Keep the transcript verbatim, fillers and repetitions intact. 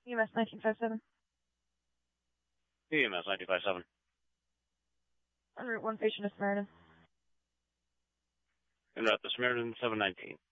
E M S nineteen fifty-seven. E M S nineteen fifty-seven. En route one patient to Samaritan. En route to Samaritan seven nineteen.